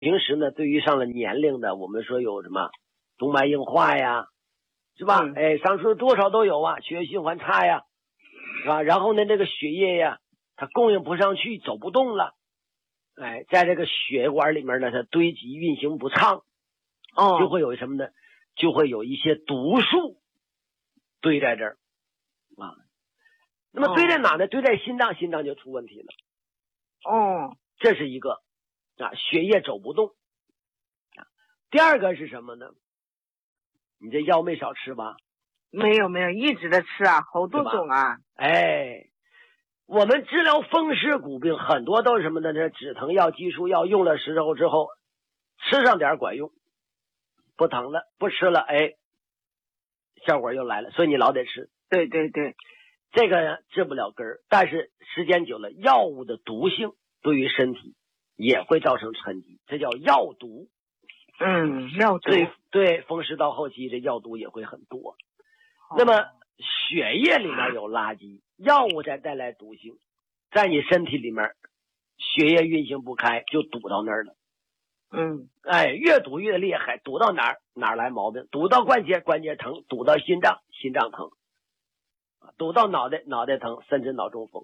平时呢，对于上了年龄的，我们说有什么动脉硬化呀，是吧？上述多少都有啊，血液循环差呀，是吧？然后呢，这个血液呀，它供应不上去，走不动了，在这个血管里面呢，它堆积运行不畅，就会有什么呢？就会有一些毒素堆在这儿啊。那么堆在哪呢？堆在心脏，心脏就出问题了。这是一个啊，血液走不动。第二个是什么呢？你这药没少吃吧？ 没有，一直在吃啊，好多种啊。 我们治疗风湿骨病很多都是什么呢？这止疼药、激素药用了时候之后，吃上点管用，不疼了，不吃了，效果又来了，所以你老得吃。 对， 这个治不了根儿，但是时间久了，药物的毒性对于身体也会造成沉积，这叫药毒。 药毒。 对，风湿到后期这药毒也会很多。那么血液里面有垃圾，药物再带来毒性，在你身体里面血液运行不开，就堵到那儿了。越堵越厉害，堵到哪儿来毛病？堵到关节，关节疼；堵到心脏，心脏疼；堵到脑袋，脑袋疼，甚至脑中风。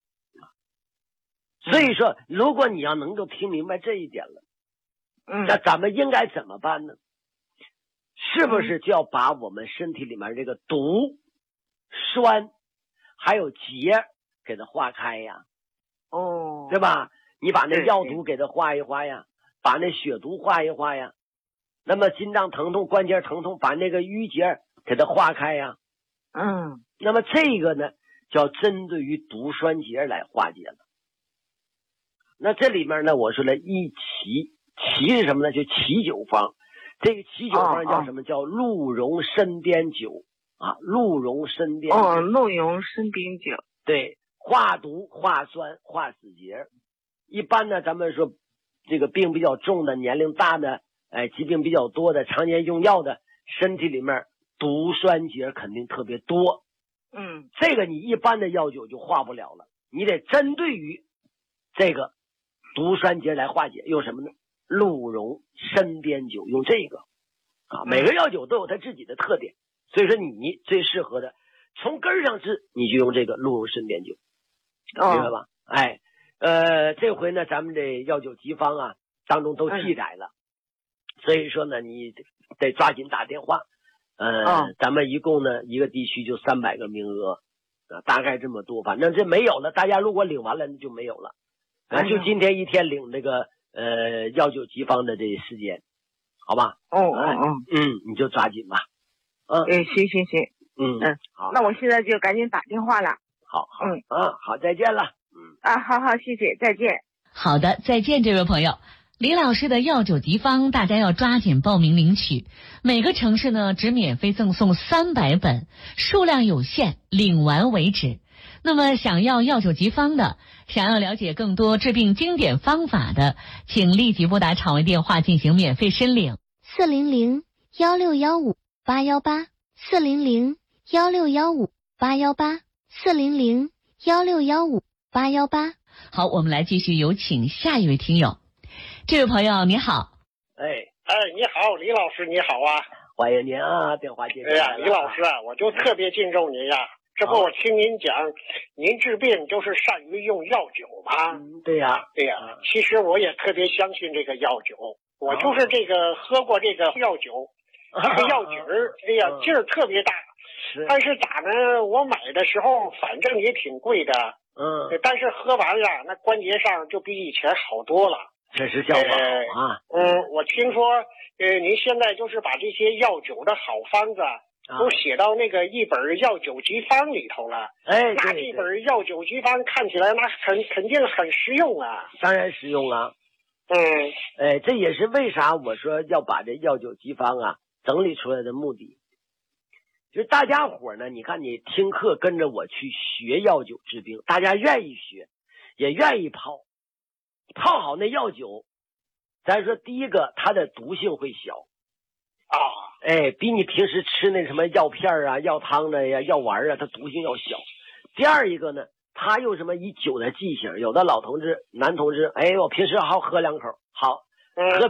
所以说，如果你要能够听明白这一点了，那咱们应该怎么办呢？是不是就要把我们身体里面这个毒、酸还有结给它化开呀？对吧？你把那药毒给它化一化呀，把那血毒化一化呀。那么心脏疼痛、关节疼痛，把那个淤结给它化开呀。那么这个呢，叫针对于毒酸结来化解了。那这里面呢，我说了一奇是什么呢？就奇酒方。这个奇酒方叫什么？叫鹿茸参边酒啊，鹿茸参边酒。 鹿茸参边酒。 对，化毒、化酸、化死结。一般呢，咱们说这个病比较重的、年龄大的、疾病比较多的、常年用药的，身体里面毒酸结肯定特别多。这个你一般的药酒就化不了了，你得针对于这个毒酸结来化解，用什么呢？鹿茸参边酒，用这个啊，每个药酒都有它自己的特点，所以说你最适合的从根上治，你就用这个鹿茸参边酒，明白吧？这回呢，咱们这药酒急方啊当中都记载了，所以说呢，你得抓紧打电话。咱们一共呢一个地区就300个名额大概这么多，反正这没有了，大家如果领完了就没有了。就今天一天领这个药酒急方的这时间，好吧？你就抓紧吧。 行。 好， 那我现在就赶紧打电话了。 好，好，再见了。 好，谢谢，再见。 好的，再见，这位朋友。李老师的药酒急方，大家要抓紧报名领取。每个城市呢只免费赠送300本，数量有限，领完为止。那么想要药酒急方的，想要了解更多治病经典方法的，请立即拨打场外电话进行免费申领。 400-1615-818，400-1615-818，400-1615-818。 好，我们来继续有请下一位听友。这位朋友你好。 你好，李老师你好啊。 欢迎您啊，电话接上。 李老师啊，我就特别敬重您呀。这不我听您讲，您治病就是善于用药酒吗？ 对呀。 其实我也特别相信这个药酒，我就是这个喝过这个药酒，这个药酒劲儿特别大。但是咋呢？我买的时候反正也挺贵的。但是喝完了，那关节上就比以前好多了。 这是效果好啊。 我听说，您现在就是把这些药酒的好方子都写到那个一本药酒急方里头了。那这本药酒急方看起来那肯定很实用啊。 当然实用啊。这也是为啥我说要把这药酒急方啊整理出来的目的。就是大家伙呢，你看你听课跟着我去学药酒治病，大家愿意学，也愿意泡好那药酒。咱说第一个，它的毒性会小比你平时吃那什么药片啊、药汤的呀、药丸啊，它毒性要小。第二一个呢，它又什么以酒的剂型，有的老同志、男同志，我平时好喝2口，好， 喝